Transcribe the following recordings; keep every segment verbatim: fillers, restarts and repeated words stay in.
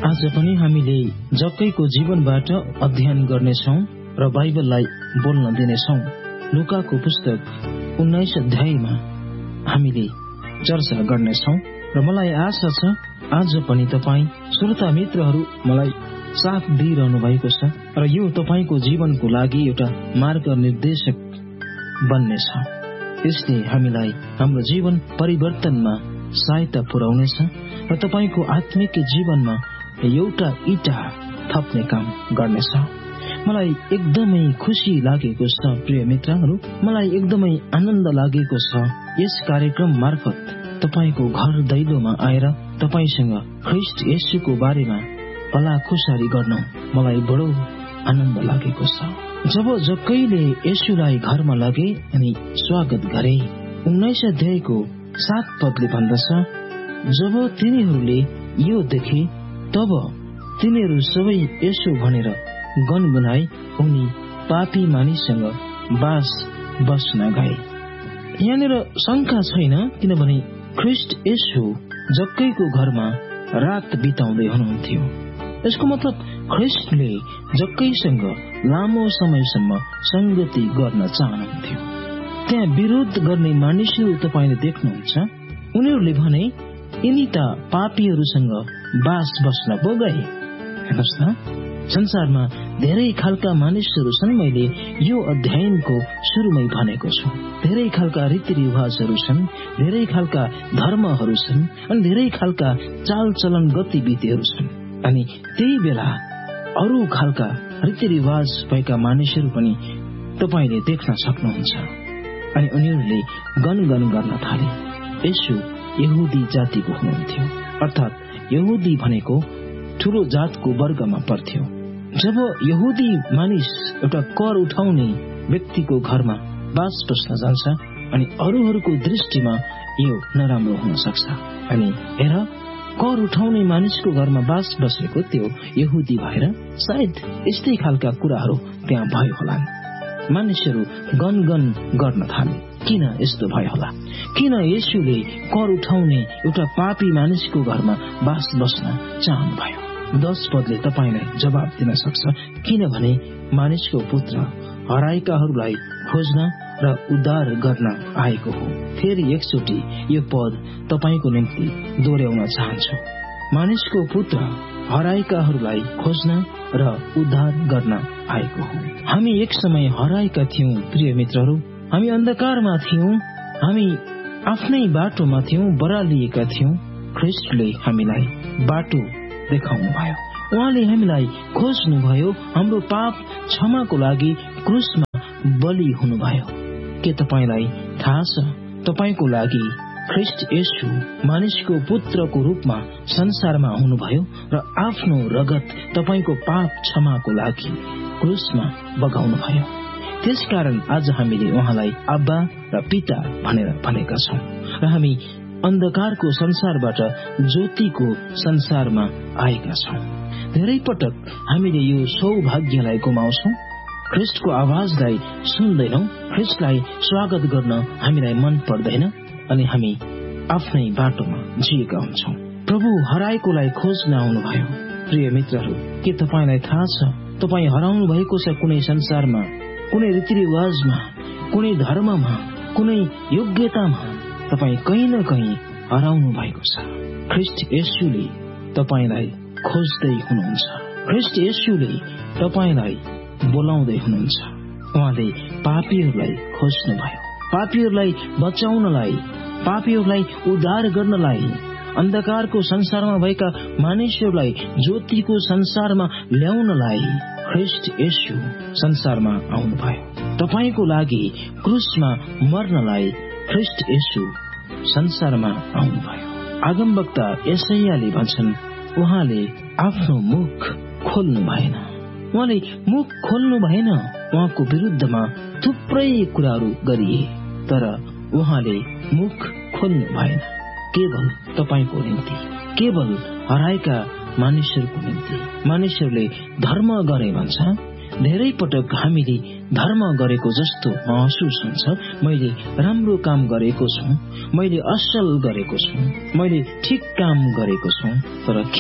आज पनि हामीले जक्कैको जीवनबाट अध्ययन गर्नेछौँ र बाइबललाई बोल्न दिनेछौँ। लुकाको पुस्तक उन्नाइस अध्यायमा हामीले चर्चा गर्नेछौँ र मलाई आशा छ आज पनि तपाईँ श्रोता मित्रहरू मलाई साथ दिइरहनु भएको छ र यो तपाईँको जीवनको लागि एउटा मार्ग निर्देशक बन्नेछ। यसले हामीलाई हाम्रो जीवन परिवर्तनमा सहायता पुर्याउनेछ र तपाईँको आत्मिक जीवनमा एउटा इटा थप्ने काम गर्नेछ। मलाई एकदमै खुसी लागेको छ प्रिय मित्रहरू, मलाई एकदमै आनन्द लागेको छ यस कार्यक्रम मार्फत तपाईको घर दैलोमा आएर तपाईसँग ख्रीष्ट येशूको बारेमा भलाखुसारी गर्न मलाई बडो आनन्द लागेको छ। जब जक्कैले येशूलाई घरमा लगे अनि स्वागत गरे, उन्नाइस अध्यायको सात पदले भन्दछ, जब तिनीहरूले यो देखे तब तिनीहरू सबै येशू भनेर गनगनाए, उनी पापी मानिससँग बास बस्न गए। यहाँनिर शंका छैन, किनभने ख्रीष्ट येशू जक्कैको घरमा रात बिताउँदै हुनुहुन्थ्यो। यसको मतलब ख्रीष्टले जक्कैसँग लामो समयसम्म संगति गर्न चाहनुहुन्थ्यो। त्यहाँ विरोध गर्ने मानिसहरू तपाईले देख्नुहुन्छ, उनीहरूले भने यिनी त पापीहरूसँग बास बस्न पो गए। हेर्नुहोस् न, संसारमा धेरै खालका मानिसहरू छन्। मैले यो अध्ययनको सुरुमै भनेको छु, धेरै खालका रीतिरिवाजहरू छन्, धेरै खालका धर्महरू छन् अनि धेरै खालका चालचलन गतिविधिहरू छन्। अनि त्यही बेला अरू खालका रीतिरिवाज भएका मानिसहरू पनि तपाईले देख्न सक्नुहुन्छ। अनि उनीहरूले गनगन गर्न थाले। येशू यहुदी जातिको हुनुहुन्थ्यो, अर्थात् यहुदी भनेको ठूलो जातको वर्गमा पर्थ्यो। जब यहुदी मानिस एउटा कर उठाउने व्यक्तिको घरमा बास बस्न जान्छ अनि अरूहरूको दृष्टिमा यो नराम्रो हुन सक्छ। अनि हेर, कर उठाउने मानिसको घरमा बास बसेको त्यो यहुदी भएर सायद यस्तै खालका कुराहरू त्यहाँ भयो होला। मानिसहरू गनगन गर्न थाले, किन यस्तो भयो होला? किन येशूले कर उठाउने एउटा पापी मानिसको घरमा बास बस्न चाहनु भयो? दश पदले तपाईलाई जवाब दिन सक्छ, किनभने मानिसको पुत्र हराएकाहरूलाई खोज्न र उद्धार गर्न आएको हो। फेरि एकचोटि यो पद तपाईको निम्ति दोहोर्याउन चाहन्छु। मानिसको पुत्र हराएकाहरूलाई खोज्न र उद्धार गर्न आएको हो। हामी एक समय हराएका थियौं प्रिय मित्रहरू, हामी अन्धकारमा थियौं, हामी आफ्नै बाटोमा थियौं, बरालिएका थियौं। ख्रीष्टले हामीलाई बाटो देखाउनु भयो, उहाँले हामीलाई खोज्नुभयो, हाम्रो पाप क्षमाको लागि क्रुसमा बलि हुनुभयो। के तपाईलाई थाहा छ, तपाईको लागि ख्रीष्ट येशू मानिसको पुत्रको रूपमा संसारमा आउनुभयो र आफ्नो रगत तपाईको पाप क्षमाको लागि क्रुसमा बगाउनु भयो। त्यसकारण आज हामीले उहाँलाई अब्बा र पिता भनेर भनेका छौं र हामी अन्धकारको संसारबाट ज्योतिको संसारमा आएका छौं। धेरै पटक हामीले यो सौभाग्यलाई गुमाउँछौं, ख्रीष्टको आवाजलाई सुन्दैनौं, ख्रीष्टलाई स्वागत गर्न हामीलाई मन पर्दैन अनि हामी आफ्नै बाटोमा जिएका हुन्छौं। प्रभु हराएकोलाई खोज्न आउनुभयो। प्रिय मित्रहरू, के तपाईलाई थाहा छ, तपाईँ हराउनु भएको छ कुनै संसारमा, कुनै रीतिरिवाजमा, कुनै धर्ममा, कुनै योग्यतामा तपाईँ कहीँ न कहीँ हराउनु भएको छ। ख्रीष्ट येशूले तपाईलाई खोज्दै हुनुहुन्छ, ख्रीष्ट येशूले तपाईलाई बोलाउँदै हुनुहुन्छ। उहाँले पापीहरूलाई खोज्नुभयो, पापीहरूलाई बचाउनलाई, पापीहरूलाई उद्धार गर्नलाई, अन्धकारको संसारमा भएका मानिसहरूलाई ज्योतिको संसारमा ल्याउनलाई ख्रीष्ट येशू संसारमा आउनुभयो। तपाईको लागि क्रुसमा मर्नलाई ख्रीष्ट येशू संसारमा आउनुभयो। आगमवक्ता यशायाले भन्छन्, उहाँले आफ्नो मुख खोल्नु भएन, उहाँले मुख खोल्नु भएन। उहाँको विरुद्धमा थुप्रै कुराहरू गरिए, तर उहाँले मुख खोल्नु भएन। केवल तपाईको निम्ति, केवल हराएका मानिसहरूको निम्ति। मानिसहरूले धर्म गरे भन्छ, धेरै पटक हामीले धर्म गरेको जस्तो महसुस हुन्छ। मैले राम्रो काम गरेको छु, मैले असल गरेको छु, मैले ठिक काम गरेको छु, तर के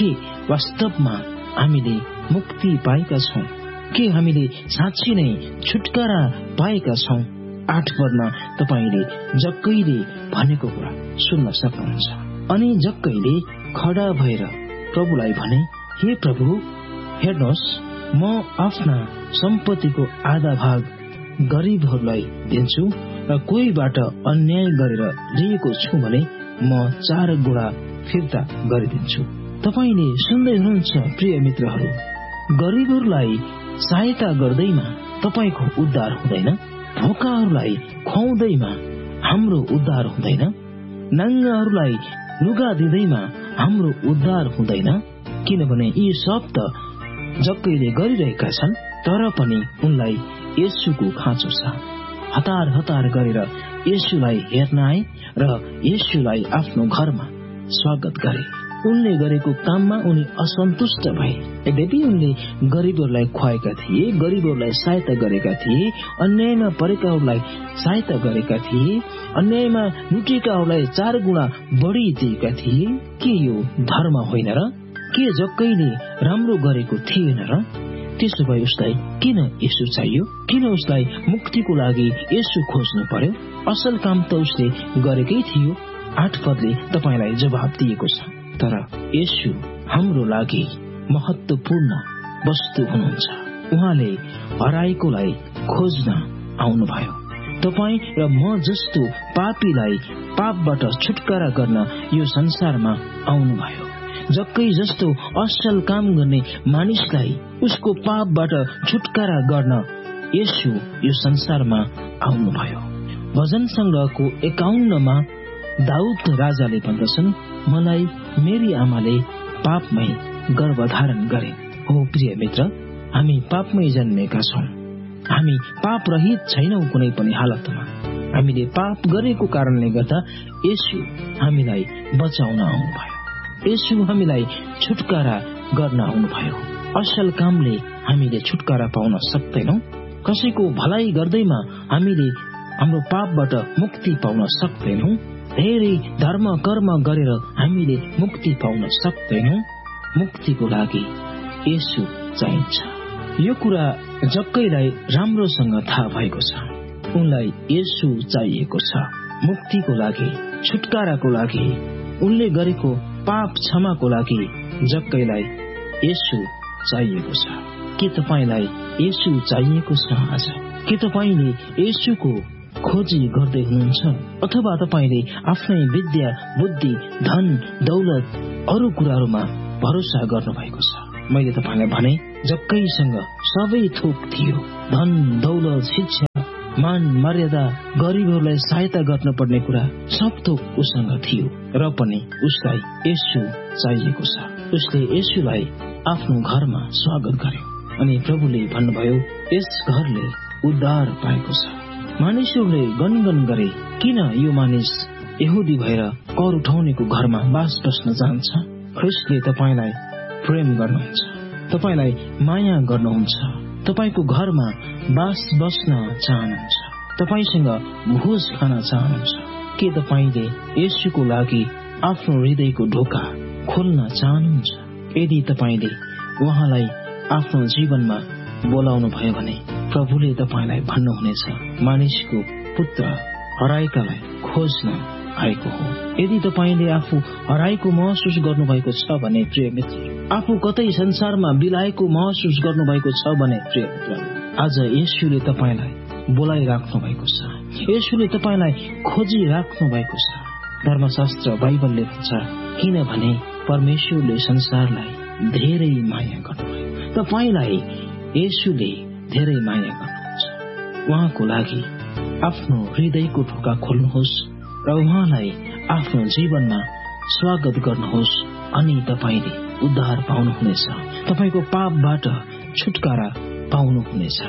वास्तवमा हामीले मुक्ति पाएका छौं? के हामीले साँच्चै नै छुटकारा पाएका छौं? आठ पदमा तपाईले जक्कैले भनेको कुरा सुन्न सक्नुहुन्छ। अनि जक्कैले खडा भएर प्रभुलाई भने, हे प्रभु, हेर्नुहोस्, म आफ्ना सम्पत्तिको आधा भाग गरीबहरूलाई दिन्छु र कोहीबाट अन्याय गरेर लिएको छु भने म चार गुणा फिर्ता गरिदिन्छु। तपाईले सुन्दै हुनुहुन्छ प्रिय मित्रहरू, गरीबहरूलाई सहायता गर्दैमा तपाईको उद्धार हुँदैन, भोकाहरूलाई खुवाउँदैमा हाम्रो उद्धार हुँदैन, नाङ्गाहरूलाई लुगा दिँदैमा हाम्रो उद्धार हुँदैन, किनभने यी सब त जक्कैले गरिरहेका छन्। तर पनि उनलाई येशूको खाँचो छ। हतार हतार गरेर येशूलाई हेर्न आए र येशूलाई आफ्नो घरमा स्वागत गरे। उनले गरेको काममा उनी असन्तुष्ट भए। यद्यपि उनले गरीबहरूलाई खुवाएका थिए, गरीबहरूलाई सहायता गरेका थिए, अन्यायमा परेकाहरूलाई सहायता गरेका थिए, अन्यायमा लुटेकाहरूलाई चार गुणा बढी दिएका थिए। के यो धर्म होइन र? के जक्कैले राम्रो गरेको थिएन र? त्यसो भए उसलाई किन येशू चाहियो? किन उसलाई मुक्तिको लागि येशू खोज्नु पर्यो? असल काम त उसले गरेकै थियो। आठ पदले तपाईलाई जवाब दिएको छ। तर येशू हाम्रो लागि महत्वपूर्ण वस्तु हुनुहुन्छ। उहाँले हराएकोलाई खोज्न आउनुभयो। तपाईँ र म जस्तो पापीलाई पापबाट छुटकारा गर्न यो संसारमा आउनुभयो। जक्कै जस्तो असल काम गर्ने मानिसलाई उसको पापबाट छुटकारा गर्न येशू यो संसारमा आउनुभयो। भजन संग्रहको एकाउन्नमा दाउद राजाले भन्दछन्, मलाई मेरी आमाले पापमै गर्भधारण गरे। हो प्रिय मित्र, हामी पापमै जन्मेका छौं। हामी पाप रहित छैनौं कुनै पनि हालतमा। हामीले पाप गरेको कारणले गर्दा येशू हामीलाई बचाउन आउनुभयो। येशू हामीलाई छुटकारा गर्न आउनुभयो। असल कामले हामीले छुटकारा पाउन सक्दैनौं। कसैको भलाइ गर्दैमा हामीले हाम्रो पापबाट मुक्ति पाउन सक्दैनौं। धेरै धर्म कर्म गरेर हामीले मुक्ति पाउन सक्दैनौं। मुक्तिको लागि येशू चाहिन्छ। यो कुरा जक्कैलाई राम्रोसँग थाहा भएको छ। उनलाई येशू चाहिएको छ। मुक्तिको लागि, छुटकाराको लागि, उनले गरेको पाप क्षमाको लागि जक्कैलाई येशू चाहिएको छ। के तपाईलाई येशू चाहिएको छ आज? के तपाईले येशूको खोजी गर्दै हुनुहुन्छ? अथवा तपाईले आफ्नै विद्या, बुद्धि, धन, दौलत, अरू कुराहरूमा भरोसा गर्नु भएको छ? मैले तपाईलाई भने, जक्कैसँग सबै थोक थियो। धन, दौलत, शिक्षा, मान, मर्यादा, गरीबहरूलाई सहायता गर्न पर्ने कुरा सब थोक उसँग थियो। र पनि उसलाई येशू चाहिएको छ। उसले येशूलाई आफ्नो घरमा स्वागत गर्यो। अनि प्रभुले भन्नुभयो, यस घरले उद्धार पाएको छ। मानिसहरूले गनगन गरे, किन यो मानिस यहुदी भएर कर उठाउनेको घरमा बास बस्न जान्छ? ख्रीष्टले तपाईलाई प्रेम गर्नुहुन्छ, तपाईलाई माया गर्नुहुन्छ, तपाईको घरमा बास बस्न चाहनुहुन्छ, तपाईसँग भोज खान चाहनुहुन्छ। के तपाईले येशूको लागि आफ्नो हृदयको ढोका खोल्न चाहनुहुन्छ? यदि तपाईले उहाँलाई आफ्नो जीवनमा बोलाउनु भयो भने प्रभुले तपाईलाई भन्नुहुनेछ, मानिसको पुत्र हराएकालाई खोज्न आएको हो। यदि तपाईले आफू हराएको महसुस गर्नुभएको छ भने प्रिय मित्र, आफू कतै संसारमा बिलाएको महसुस गर्नुभएको छ भने प्रिय मित्र, आज येशूले तपाईलाई बोलाइराख्नु भएको छ। येशूले तपाईलाई खोजिराख्नु भएको छ। धर्मशास्त्र बाइबलले भन्छ, किनभने परमेश्वरले संसारलाई धेरै माया गर्नुभयो। तपाईलाई येशूले धेरै माया गर्नुहुन्छ। उहाँको लागि आफ्नो हृदयको ढोका खोल्नुहोस् र उहाँलाई आफ्नो जीवनमा स्वागत गर्नुहोस्। अनि तपाईले उद्धार पाउनुहुनेछ। तपाईको पापबाट छुटकारा पाउनुहुनेछ।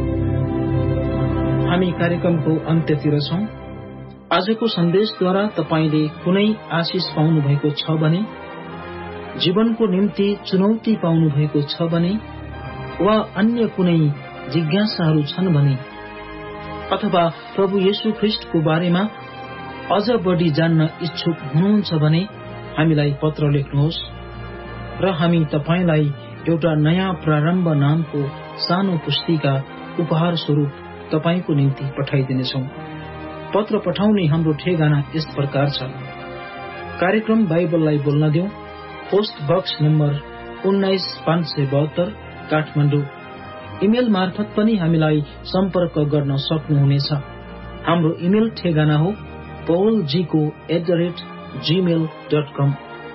हामी कार्यक्रमको अन्त्यतिर छौं। आजको सन्देशद्वारा तपाईले कुनै आशिष पाउनु भएको छ भने, जीवनको निम्ति चुनौती पाउनु भएको छ भने, वा अन्य कुनै जिज्ञासाहरू छन् भने, अथवा प्रभु येशू ख्रीष्टको बारेमा अझ बढी जान्न इच्छुक हुनुहुन्छ भने हामीलाई पत्र लेख्नुहोस्। र हामी तपाईलाई एउटा नयाँ प्रारम्भ नामको सानो पुस्तिका उपहार स्वरूप तपाईको निम्ति पठाइदिनेछौँ। पत्र पठाउने हाम्रो ठेगाना यस प्रकार छ। कार्यक्रम बाइबललाई बोल्न देऊ, पोस्ट बक्स नम्बर उन्नाइस पाँच सय बहत्तर काठमाडौँ। इमेल मार्फत पनि हामीलाई सम्पर्क गर्न सक्नुहुनेछ। हाम्रो इमेल ठेगाना हो paulgko at the rate Gmail dot com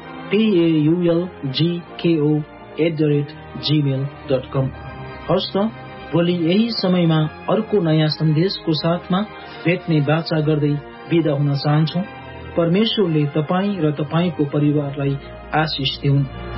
paulgko at the rate Gmail dot कम। हस् त, भोलि यही समयमा अर्को नयाँ सन्देशको साथमा भेट्ने बाचा गर्दै बिदा हुन चाहन्छौ। परमेश्वरले तपाई र तपाईको परिवारलाई आशिष दिउन्।